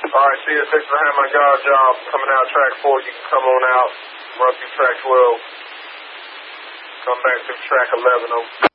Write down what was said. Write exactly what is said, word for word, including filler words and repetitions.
All right, see you at six behind my guard job. Coming out track four, you can come on out, run through track twelve. Come back through track eleven. Over.